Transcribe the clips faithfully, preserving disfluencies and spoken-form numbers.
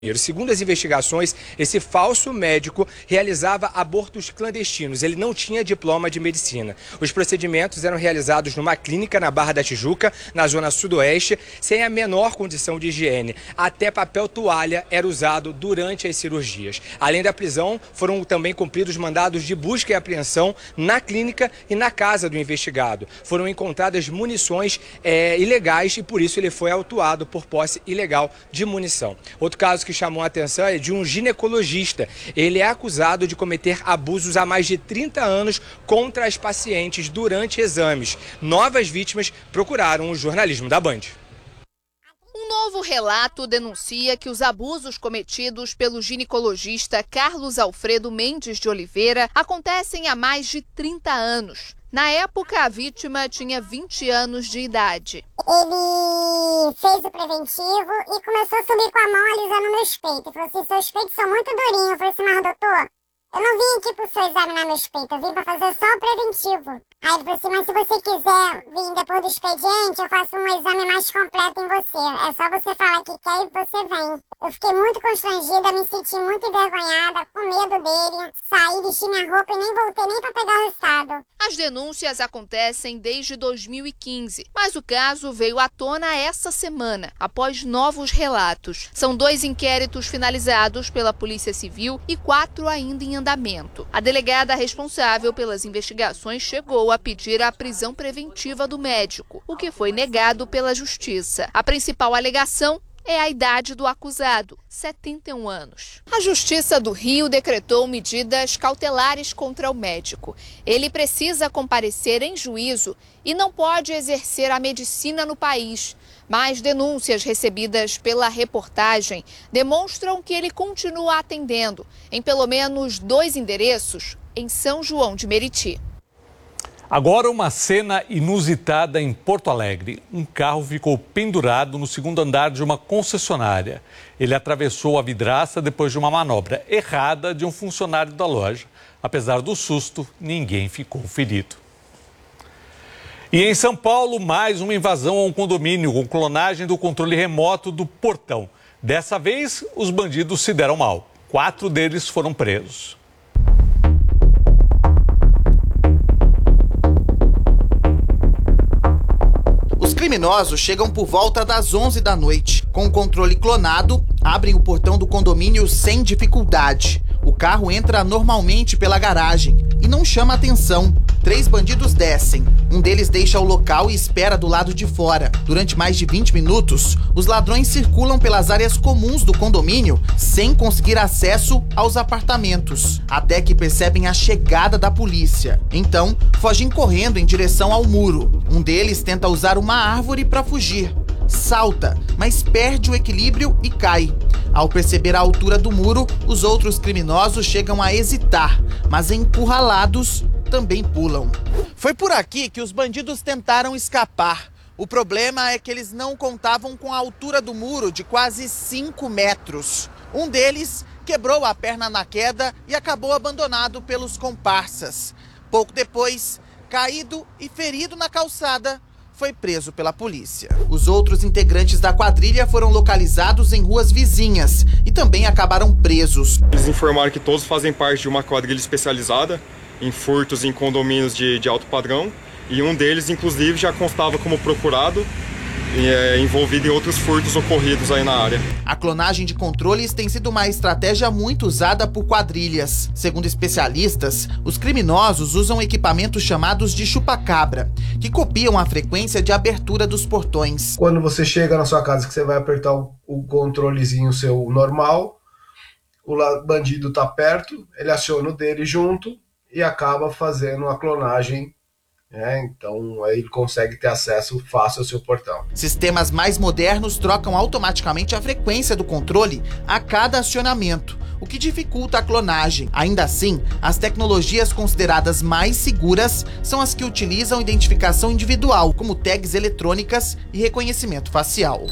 Segundo as investigações, esse falso médico realizava abortos clandestinos. Ele não tinha diploma de medicina. Os procedimentos eram realizados numa clínica na Barra da Tijuca, na zona sudoeste, sem a menor condição de higiene. Até papel toalha era usado durante as cirurgias. Além da prisão, foram também cumpridos mandados de busca e apreensão na clínica e na casa do investigado. Foram encontradas munições é, ilegais e por isso ele foi autuado por posse ilegal de munição. Outro caso que que chamou a atenção é de um ginecologista. Ele é acusado de cometer abusos há mais de trinta anos contra as pacientes durante exames. Novas vítimas procuraram o jornalismo da Band. Um novo relato denuncia que os abusos cometidos pelo ginecologista Carlos Alfredo Mendes de Oliveira acontecem há mais de trinta anos. Na época, a vítima tinha vinte anos de idade. Ele fez o preventivo e começou a subir com a mão alisando meus peitos. Ele falou assim, seus peitos são muito durinhos. Eu falei assim, mas doutor, eu não vim aqui pro senhor examinar meus peitos, eu vim pra fazer só o preventivo. Aí ele falou assim, mas se você quiser vir depois do expediente, eu faço um exame mais completo em você. É só você falar que quer e você vem. Eu fiquei muito constrangida, me senti muito envergonhada, com medo dele. Saí, vesti minha roupa e nem voltei nem pra pegar o resultado. As denúncias acontecem desde dois mil e quinze, mas o caso veio à tona essa semana, após novos relatos. São dois inquéritos finalizados pela Polícia Civil e quatro ainda em andamento. A delegada responsável pelas investigações chegou a pedir a prisão preventiva do médico, o que foi negado pela Justiça. A principal alegação é a idade do acusado, setenta e um anos. A Justiça do Rio decretou medidas cautelares contra o médico. Ele precisa comparecer em juízo e não pode exercer a medicina no país. Mas denúncias recebidas pela reportagem demonstram que ele continua atendendo em pelo menos dois endereços em São João de Meriti. Agora uma cena inusitada em Porto Alegre. Um carro ficou pendurado no segundo andar de uma concessionária. Ele atravessou a vidraça depois de uma manobra errada de um funcionário da loja. Apesar do susto, ninguém ficou ferido. E em São Paulo, mais uma invasão a um condomínio com clonagem do controle remoto do portão. Dessa vez, os bandidos se deram mal. Quatro deles foram presos. Os criminosos chegam por volta das onze da noite. Com o controle clonado, abrem o portão do condomínio sem dificuldade. O carro entra normalmente pela garagem e não chama atenção. Três bandidos descem. Um deles deixa o local e espera do lado de fora. Durante mais de vinte minutos, os ladrões circulam pelas áreas comuns do condomínio sem conseguir acesso aos apartamentos, até que percebem a chegada da polícia. Então, fogem correndo em direção ao muro. Um deles tenta usar uma árvore para fugir. Salta, mas perde o equilíbrio e cai. Ao perceber a altura do muro, os outros criminosos chegam a hesitar, mas encurralados, também pulam. Foi por aqui que os bandidos tentaram escapar. O problema é que eles não contavam com a altura do muro de quase cinco metros. Um deles quebrou a perna na queda e acabou abandonado pelos comparsas. Pouco depois, caído e ferido na calçada, foi preso pela polícia. Os outros integrantes da quadrilha foram localizados em ruas vizinhas e também acabaram presos. Eles informaram que todos fazem parte de uma quadrilha especializada em furtos em condomínios de, de alto padrão e um deles, inclusive, já constava como procurado e é envolvido em outros furtos ocorridos aí na área. A clonagem de controles tem sido uma estratégia muito usada por quadrilhas. Segundo especialistas, os criminosos usam equipamentos chamados de chupa-cabra, que copiam a frequência de abertura dos portões. Quando você chega na sua casa que você vai apertar o, o controlezinho seu normal, o bandido tá perto, ele aciona o dele junto e acaba fazendo a clonagem. É, então aí ele consegue ter acesso fácil ao seu portão. Sistemas mais modernos trocam automaticamente a frequência do controle a cada acionamento, o que dificulta a clonagem. Ainda assim, as tecnologias consideradas mais seguras são as que utilizam identificação individual, como tags eletrônicas e reconhecimento facial.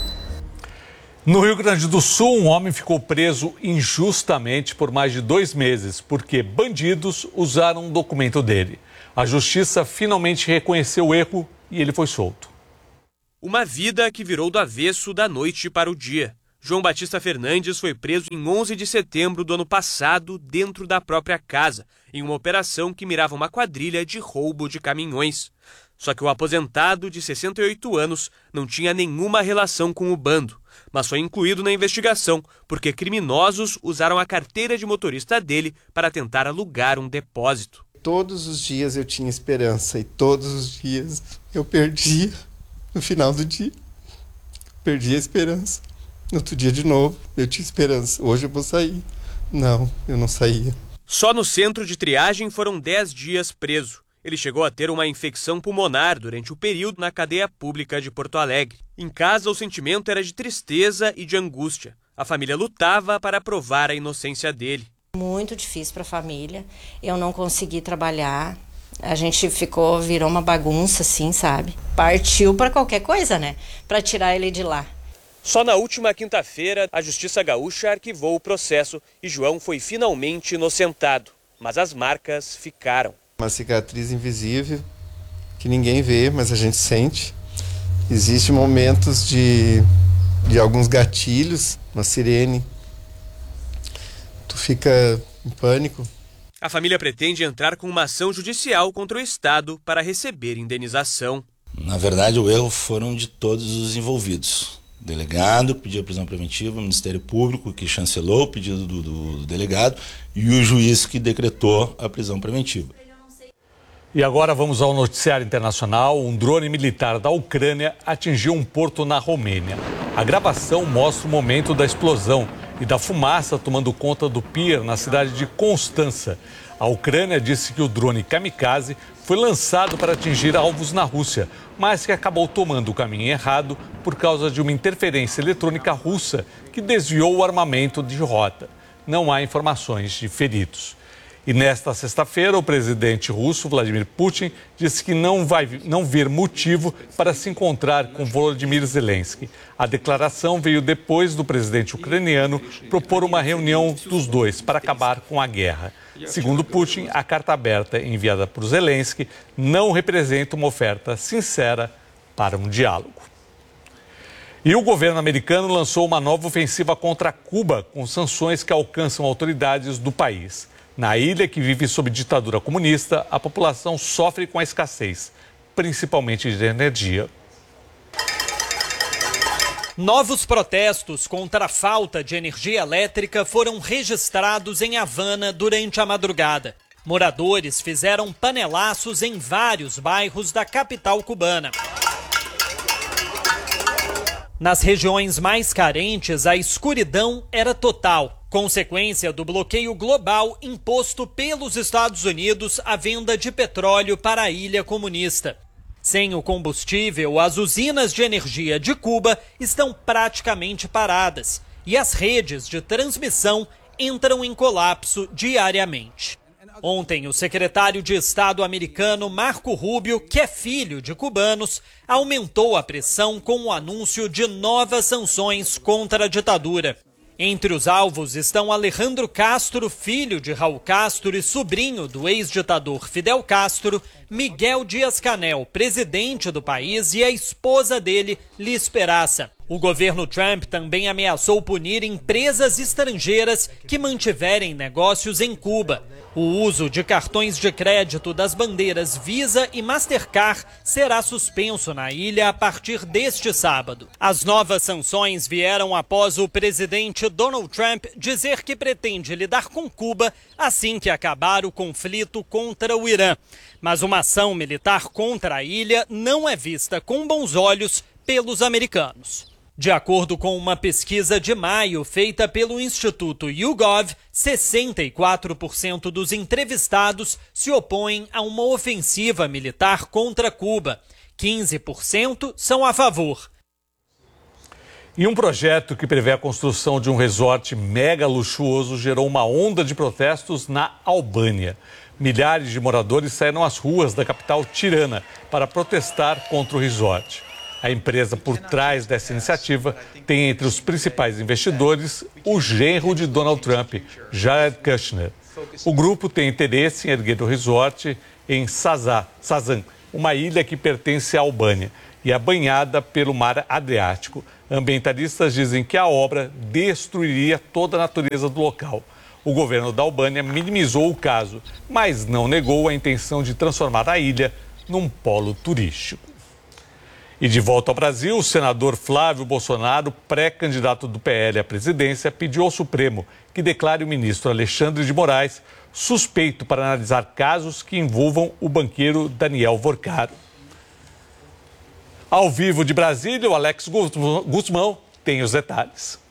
No Rio Grande do Sul, um homem ficou preso injustamente por mais de dois meses, porque bandidos usaram um documento dele. A justiça finalmente reconheceu o erro e ele foi solto. Uma vida que virou do avesso da noite para o dia. João Batista Fernandes foi preso em onze de setembro do ano passado dentro da própria casa, em uma operação que mirava uma quadrilha de roubo de caminhões. Só que o aposentado, de sessenta e oito anos, não tinha nenhuma relação com o bando, mas foi incluído na investigação porque criminosos usaram a carteira de motorista dele para tentar alugar um depósito. Todos os dias eu tinha esperança e todos os dias eu perdia no final do dia. Perdi a esperança. No outro dia de novo, eu tinha esperança. Hoje eu vou sair. Não, eu não saía. Só no centro de triagem foram dez dias preso. Ele chegou a ter uma infecção pulmonar durante o período na cadeia pública de Porto Alegre. Em casa, o sentimento era de tristeza e de angústia. A família lutava para provar a inocência dele. Muito difícil para a família. Eu não consegui trabalhar. A gente ficou, virou uma bagunça, assim, sabe? Partiu para qualquer coisa, né? Para tirar ele de lá. Só na última quinta-feira, a Justiça Gaúcha arquivou o processo e João foi finalmente inocentado. Mas as marcas ficaram. Uma cicatriz invisível que ninguém vê, mas a gente sente. Existem momentos de, de alguns gatilhos, uma sirene. Tu fica em pânico. A família pretende entrar com uma ação judicial contra o Estado para receber indenização. Na verdade, o erro foram de todos os envolvidos. O delegado pediu a prisão preventiva, o Ministério Público que chancelou o pedido do, do, do delegado e o juiz que decretou a prisão preventiva. E agora vamos ao noticiário internacional. Um drone militar da Ucrânia atingiu um porto na Romênia. A gravação mostra o momento da explosão e da fumaça tomando conta do pier na cidade de Constança. A Ucrânia disse que o drone kamikaze foi lançado para atingir alvos na Rússia, mas que acabou tomando o caminho errado por causa de uma interferência eletrônica russa que desviou o armamento de rota. Não há informações de feridos. E nesta sexta-feira, o presidente russo, Vladimir Putin, disse que não vai não ver motivo para se encontrar com Volodymyr Zelensky. A declaração veio depois do presidente ucraniano propor uma reunião dos dois para acabar com a guerra. Segundo Putin, a carta aberta enviada por Zelensky não representa uma oferta sincera para um diálogo. E o governo americano lançou uma nova ofensiva contra Cuba, com sanções que alcançam autoridades do país. Na ilha, que vive sob ditadura comunista, a população sofre com a escassez, principalmente de energia. Novos protestos contra a falta de energia elétrica foram registrados em Havana durante a madrugada. Moradores fizeram panelaços em vários bairros da capital cubana. Nas regiões mais carentes, a escuridão era total, consequência do bloqueio global imposto pelos Estados Unidos à venda de petróleo para a ilha comunista. Sem o combustível, as usinas de energia de Cuba estão praticamente paradas e as redes de transmissão entram em colapso diariamente. Ontem, o secretário de Estado americano Marco Rubio, que é filho de cubanos, aumentou a pressão com o anúncio de novas sanções contra a ditadura. Entre os alvos estão Alejandro Castro, filho de Raul Castro e sobrinho do ex-ditador Fidel Castro, Miguel Dias-Canel, presidente do país, e a esposa dele, Liz Peraza. O governo Trump também ameaçou punir empresas estrangeiras que mantiverem negócios em Cuba. O uso de cartões de crédito das bandeiras Visa e Mastercard será suspenso na ilha a partir deste sábado. As novas sanções vieram após o presidente Donald Trump dizer que pretende lidar com Cuba assim que acabar o conflito contra o Irã. Mas uma ação militar contra a ilha não é vista com bons olhos pelos americanos. De acordo com uma pesquisa de maio feita pelo Instituto YouGov, sessenta e quatro por cento dos entrevistados se opõem a uma ofensiva militar contra Cuba. quinze por cento são a favor. E um projeto que prevê a construção de um resort mega luxuoso gerou uma onda de protestos na Albânia. Milhares de moradores saíram às ruas da capital Tirana para protestar contra o resort. A empresa por trás dessa iniciativa tem entre os principais investidores o genro de Donald Trump, Jared Kushner. O grupo tem interesse em erguer o resort em Sazan, uma ilha que pertence à Albânia. e é banhada pelo mar Adriático. Ambientalistas dizem que a obra destruiria toda a natureza do local. O governo da Albânia minimizou o caso, mas não negou a intenção de transformar a ilha num polo turístico. E de volta ao Brasil, o senador Flávio Bolsonaro, pré-candidato do P L à presidência, pediu ao Supremo que declare o ministro Alexandre de Moraes suspeito para analisar casos que envolvam o banqueiro Daniel Vorcaro. Ao vivo de Brasília, o Alex Guzmão tem os detalhes.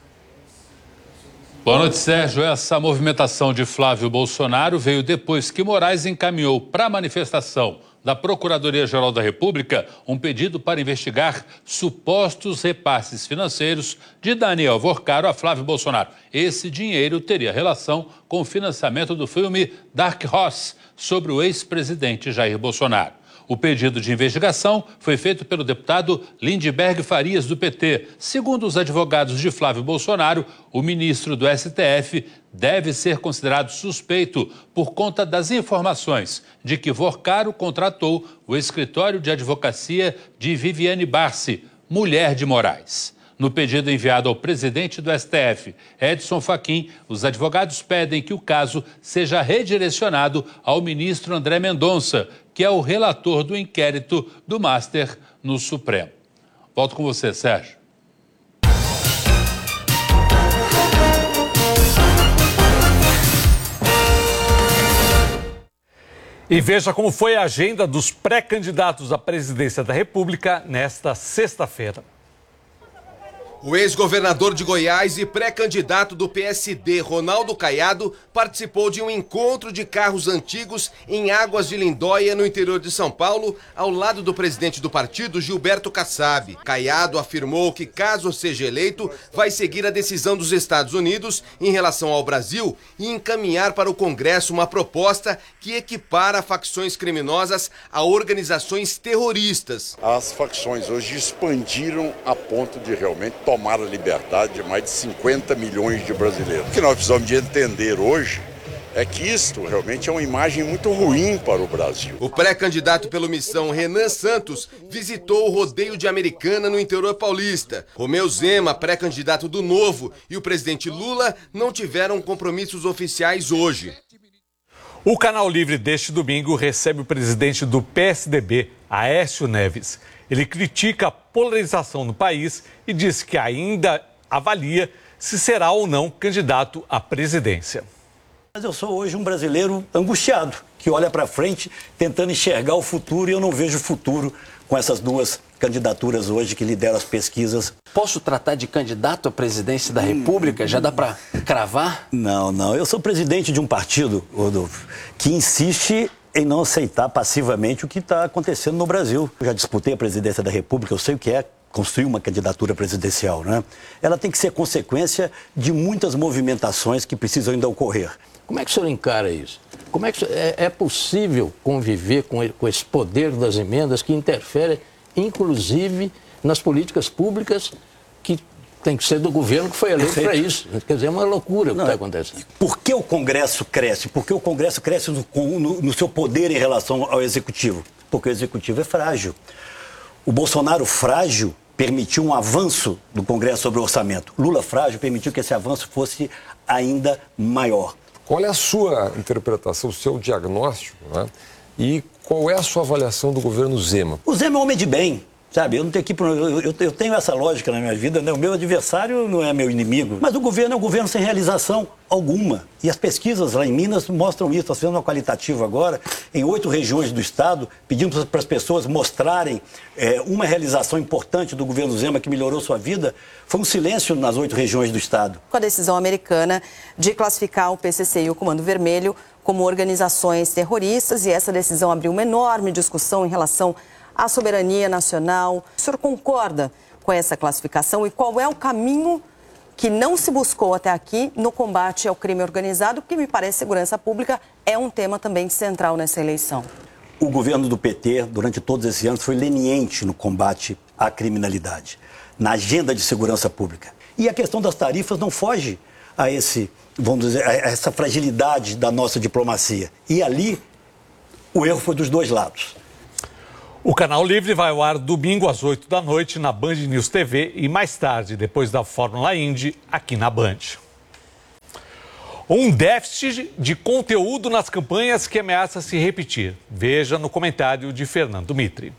Boa noite, Sérgio. Essa movimentação de Flávio Bolsonaro veio depois que Moraes encaminhou para a manifestação da Procuradoria-Geral da República um pedido para investigar supostos repasses financeiros de Daniel Vorcaro a Flávio Bolsonaro. Esse dinheiro teria relação com o financiamento do filme Dark Horse sobre o ex-presidente Jair Bolsonaro. O pedido de investigação foi feito pelo deputado Lindbergh Farias, do P T. Segundo os advogados de Flávio Bolsonaro, o ministro do S T F deve ser considerado suspeito por conta das informações de que Vorcaro contratou o escritório de advocacia de Viviane Barsi, mulher de Moraes. No pedido enviado ao presidente do S T F, Edson Fachin, os advogados pedem que o caso seja redirecionado ao ministro André Mendonça, que é o relator do inquérito do Master no Supremo. Volto com você, Sérgio. E veja como foi a agenda dos pré-candidatos à presidência da República nesta sexta-feira. O ex-governador de Goiás e pré-candidato do P S D, Ronaldo Caiado, participou de um encontro de carros antigos em Águas de Lindóia, no interior de São Paulo, ao lado do presidente do partido, Gilberto Kassab. Caiado afirmou que, caso seja eleito, vai seguir a decisão dos Estados Unidos em relação ao Brasil e encaminhar para o Congresso uma proposta que equipara facções criminosas a organizações terroristas. As facções hoje expandiram a ponto de realmente tomar a liberdade de mais de cinquenta milhões de brasileiros. O que nós precisamos de entender hoje é que isto realmente é uma imagem muito ruim para o Brasil. O pré-candidato pelo Missão, Renan Santos, visitou o rodeio de Americana no interior paulista. Romeu Zema, pré-candidato do Novo, e o presidente Lula não tiveram compromissos oficiais hoje. O Canal Livre deste domingo recebe o presidente do P S D B, Aécio Neves. Ele critica a polarização no país e diz que ainda avalia se será ou não candidato à presidência. Mas eu sou hoje um brasileiro angustiado, que olha para frente tentando enxergar o futuro, e eu não vejo futuro com essas duas candidaturas hoje que lideram as pesquisas. Posso tratar de candidato à presidência da República? Já dá para cravar? Não, não. Eu sou presidente de um partido, Rodolfo, que insiste em não aceitar passivamente o que está acontecendo no Brasil. Eu já disputei a presidência da República, eu sei o que é construir uma candidatura presidencial, né? Ela tem que ser consequência de muitas movimentações que precisam ainda ocorrer. Como é que o senhor encara isso? Como é que é, é possível conviver com, com esse poder das emendas que interfere, inclusive, nas políticas públicas que tem que ser do governo que foi eleito para isso? Quer dizer, é uma loucura o que está acontecendo. Por que o Congresso cresce? Porque o Congresso cresce no, no, no seu poder em relação ao Executivo. Porque o Executivo é frágil. O Bolsonaro frágil permitiu um avanço do Congresso sobre o orçamento. Lula frágil permitiu que esse avanço fosse ainda maior. Qual é a sua interpretação, o seu diagnóstico, né? E qual é a sua avaliação do governo Zema? O Zema é um homem de bem, sabe? Eu não tenho que eu, eu, eu tenho essa lógica na minha vida, né? O meu adversário não é meu inimigo. Mas o governo é um governo sem realização alguma. E as pesquisas lá em Minas mostram isso. Nós fizemos uma qualitativa agora, em oito regiões do estado, pedimos para as pessoas mostrarem é, uma realização importante do governo Zema que melhorou sua vida. Foi um silêncio nas oito regiões do estado. Com a decisão americana de classificar o P C C e o Comando Vermelho como organizações terroristas, e essa decisão abriu uma enorme discussão em relação à soberania nacional. O senhor concorda com essa classificação e qual é o caminho que não se buscou até aqui no combate ao crime organizado, porque me parece segurança pública é um tema também central nessa eleição? O governo do P T, durante todos esses anos, foi leniente no combate à criminalidade, na agenda de segurança pública. E a questão das tarifas não foge a, esse, vamos dizer, a essa fragilidade da nossa diplomacia. E ali, o erro foi dos dois lados. O Canal Livre vai ao ar domingo às oito da noite na Band News T V e mais tarde, depois da Fórmula Indy, aqui na Band. Um déficit de conteúdo nas campanhas que ameaça se repetir. Veja no comentário de Fernando Mitre.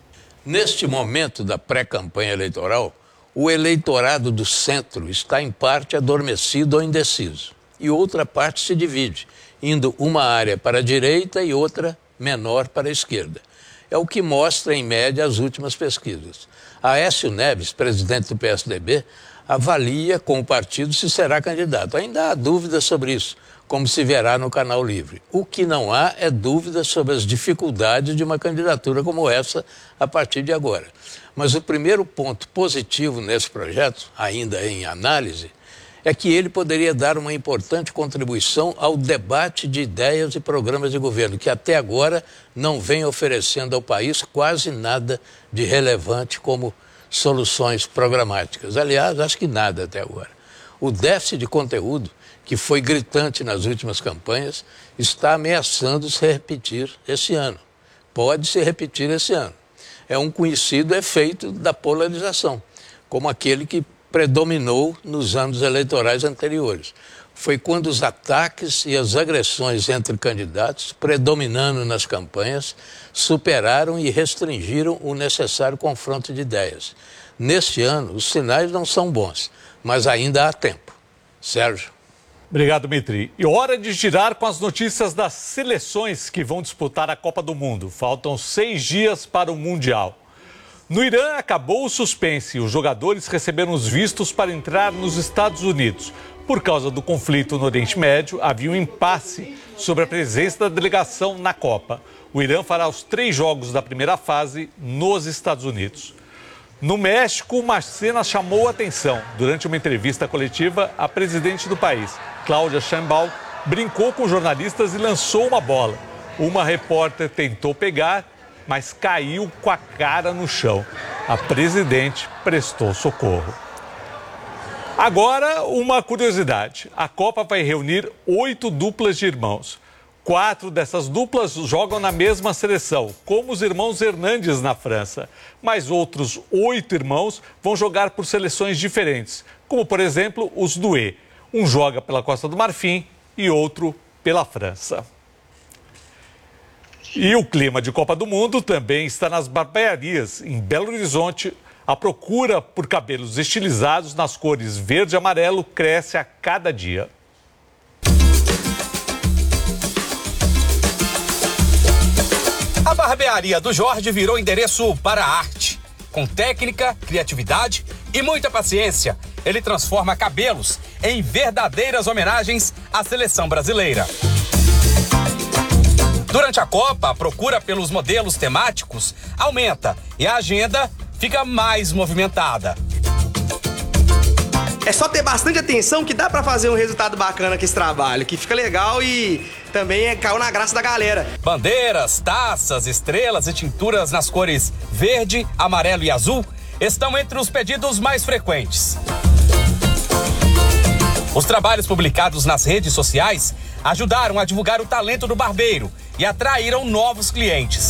Neste momento da pré-campanha eleitoral, o eleitorado do centro está em parte adormecido ou indeciso. E outra parte se divide, indo uma área para a direita e outra menor para a esquerda. É o que mostra, em média, as últimas pesquisas. Aécio Neves, presidente do P S D B, avalia com o partido se será candidato. Ainda há dúvidas sobre isso, como se verá no Canal Livre. O que não há é dúvida sobre as dificuldades de uma candidatura como essa a partir de agora. Mas o primeiro ponto positivo nesse projeto, ainda em análise, é que ele poderia dar uma importante contribuição ao debate de ideias e programas de governo, que até agora não vem oferecendo ao país quase nada de relevante como soluções programáticas. Aliás, acho que nada até agora. O déficit de conteúdo, que foi gritante nas últimas campanhas, está ameaçando se repetir esse ano. Pode se repetir esse ano. É um conhecido efeito da polarização, como aquele que predominou nos anos eleitorais anteriores. Foi quando os ataques e as agressões entre candidatos, predominando nas campanhas, superaram e restringiram o necessário confronto de ideias. Neste ano, os sinais não são bons, mas ainda há tempo. Sérgio. Obrigado, Mitri. E hora de girar com as notícias das seleções que vão disputar a Copa do Mundo. Faltam seis dias para o Mundial. No Irã, acabou o suspense e os jogadores receberam os vistos para entrar nos Estados Unidos. Por causa do conflito no Oriente Médio, havia um impasse sobre a presença da delegação na Copa. O Irã fará os três jogos da primeira fase nos Estados Unidos. No México, uma cena chamou a atenção. Durante uma entrevista coletiva, a presidente do país, Cláudia Sheinbaum, brincou com jornalistas e lançou uma bola. Uma repórter tentou pegar, mas caiu com a cara no chão. A presidente prestou socorro. Agora, uma curiosidade. A Copa vai reunir oito duplas de irmãos. Quatro dessas duplas jogam na mesma seleção, como os irmãos Hernandes na França. Mas outros oito irmãos vão jogar por seleções diferentes, como, por exemplo, os Doué. Um joga pela Costa do Marfim e outro pela França. E o clima de Copa do Mundo também está nas barbearias. Em Belo Horizonte, a procura por cabelos estilizados nas cores verde e amarelo cresce a cada dia. A barbearia do Jorge virou endereço para a arte. Com técnica, criatividade e muita paciência, ele transforma cabelos em verdadeiras homenagens à seleção brasileira. Durante a Copa, a procura pelos modelos temáticos aumenta e a agenda fica mais movimentada. É só ter bastante atenção que dá pra fazer um resultado bacana com esse trabalho, que fica legal e também é, caiu na graça da galera. Bandeiras, taças, estrelas e tinturas nas cores verde, amarelo e azul estão entre os pedidos mais frequentes. Os trabalhos publicados nas redes sociais ajudaram a divulgar o talento do barbeiro e atraíram novos clientes.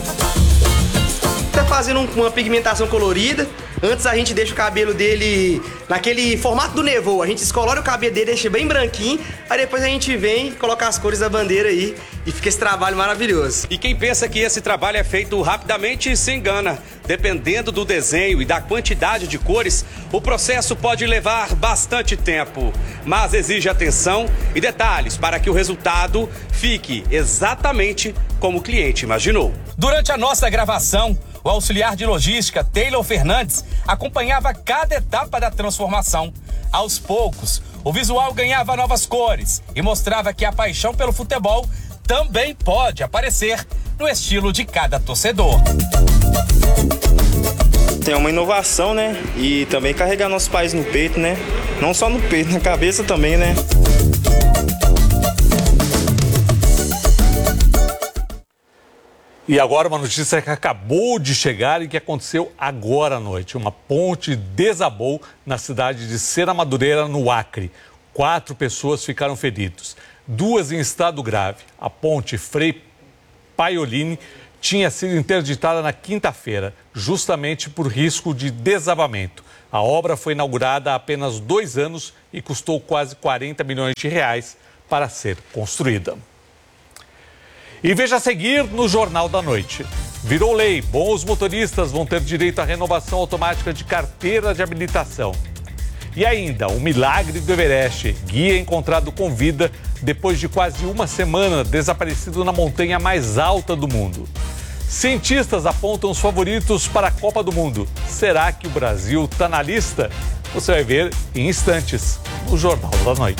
Tá fazendo uma pigmentação colorida. Antes a gente deixa o cabelo dele naquele formato do nevô. A gente descolora o cabelo dele, deixa bem branquinho. Aí depois a gente vem e coloca as cores da bandeira aí. E fica esse trabalho maravilhoso. E quem pensa que esse trabalho é feito rapidamente se engana. Dependendo do desenho e da quantidade de cores, o processo pode levar bastante tempo. Mas exige atenção e detalhes para que o resultado fique exatamente como o cliente imaginou. Durante a nossa gravação, o auxiliar de logística, Taylor Fernandes, acompanhava cada etapa da transformação. Aos poucos, o visual ganhava novas cores e mostrava que a paixão pelo futebol também pode aparecer no estilo de cada torcedor. Tem uma inovação, né? E também carregar nosso país no peito, né? Não só no peito, na cabeça também, né? E agora uma notícia que acabou de chegar e que aconteceu agora à noite. Uma ponte desabou na cidade de Serra Madureira, no Acre. Quatro pessoas ficaram feridas, duas em estado grave. A ponte Frei Paiolini tinha sido interditada na quinta-feira, justamente por risco de desabamento. A obra foi inaugurada há apenas dois anos e custou quase quarenta milhões de reais para ser construída. E veja a seguir no Jornal da Noite. Virou lei, bons motoristas vão ter direito à renovação automática de carteira de habilitação. E ainda, o milagre do Everest, guia encontrado com vida depois de quase uma semana desaparecido na montanha mais alta do mundo. Cientistas apontam os favoritos para a Copa do Mundo. Será que o Brasil está na lista? Você vai ver em instantes no Jornal da Noite.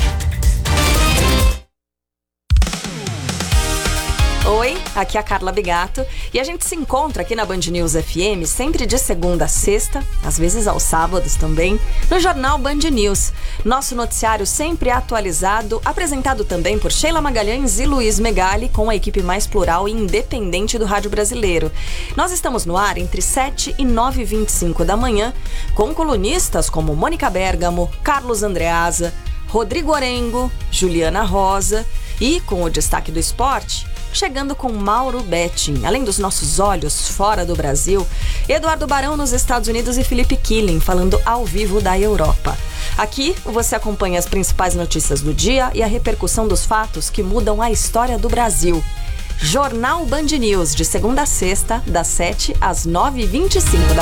Oi, aqui é a Carla Bigato e a gente se encontra aqui na Band News F M sempre de segunda a sexta, às vezes aos sábados também, no Jornal Band News. Nosso noticiário sempre atualizado, apresentado também por Sheila Magalhães e Luiz Megali, com a equipe mais plural e independente do rádio brasileiro. Nós estamos no ar entre sete e nove e vinte e cinco da manhã, com colunistas como Mônica Bergamo, Carlos Andreasa, Rodrigo Orengo, Juliana Rosa e, com o destaque do esporte, chegando com Mauro Betting. Além dos nossos olhos fora do Brasil, Eduardo Barão nos Estados Unidos e Felipe Killing falando ao vivo da Europa. Aqui você acompanha as principais notícias do dia e a repercussão dos fatos que mudam a história do Brasil. Jornal Band News, de segunda a sexta, das sete às nove e vinte e cinco da manhã.